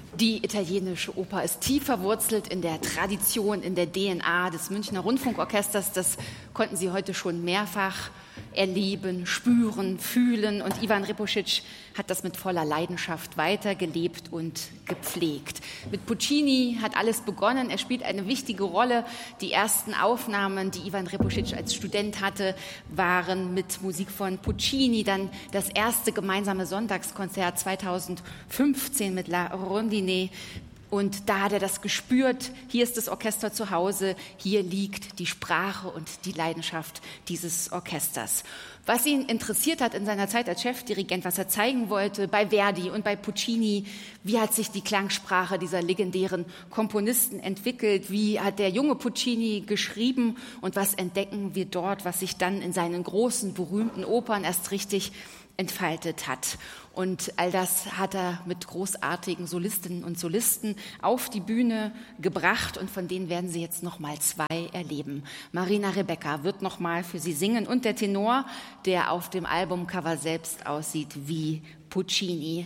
Die italienische Oper ist tief verwurzelt in der Tradition, in der DNA des Münchner Rundfunkorchesters. Das konnten Sie heute schon mehrfach erleben, spüren, fühlen. Und Ivan Repušić hat das mit voller Leidenschaft weitergelebt und gepflegt. Mit Puccini hat alles begonnen. Er spielt eine wichtige Rolle. Die ersten Aufnahmen, die Ivan Repušić als Student hatte, waren mit Musik von Puccini. Dann das erste gemeinsame Sonntagskonzert 2015 mit La Rondine. Und da hat er das gespürt, hier ist das Orchester zu Hause, hier liegt die Sprache und die Leidenschaft dieses Orchesters. Was ihn interessiert hat in seiner Zeit als Chefdirigent, was er zeigen wollte bei Verdi und bei Puccini, wie hat sich die Klangsprache dieser legendären Komponisten entwickelt, wie hat der junge Puccini geschrieben und was entdecken wir dort, was sich dann in seinen großen, berühmten Opern erst richtig entfaltet hat. Und all das hat er mit großartigen Solistinnen und Solisten auf die Bühne gebracht und von denen werden Sie jetzt noch mal zwei erleben. Marina Rebecca wird noch mal für Sie singen und der Tenor, der auf dem Albumcover selbst aussieht wie Puccini.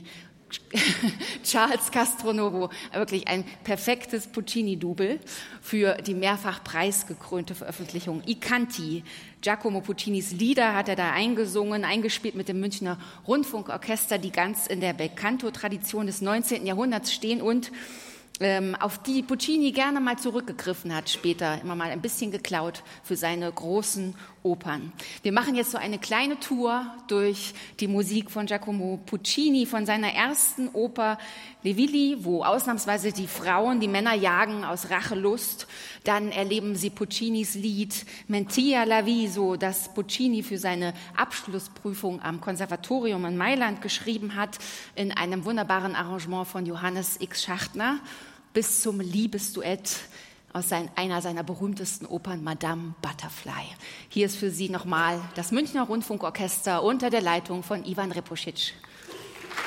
Charles Castronovo, wirklich ein perfektes Puccini-Double für die mehrfach preisgekrönte Veröffentlichung I Canti. Giacomo Puccinis Lieder hat er da eingesungen, eingespielt mit dem Münchner Rundfunkorchester, die ganz in der Belcanto-Tradition des 19. Jahrhunderts stehen und auf die Puccini gerne mal zurückgegriffen hat, später immer mal ein bisschen geklaut für seine großen Opern. Wir machen jetzt so eine kleine Tour durch die Musik von Giacomo Puccini, von seiner ersten Oper Le Villi, wo ausnahmsweise die Frauen die Männer jagen aus Rachelust. Dann erleben Sie Puccinis Lied Mentia l'Avviso, das Puccini für seine Abschlussprüfung am Konservatorium in Mailand geschrieben hat, in einem wunderbaren Arrangement von Johannes X. Schachtner, bis zum Liebesduett aus einer seiner berühmtesten Opern, Madame Butterfly. Hier ist für Sie nochmal das Münchner Rundfunkorchester unter der Leitung von Ivan Repušić.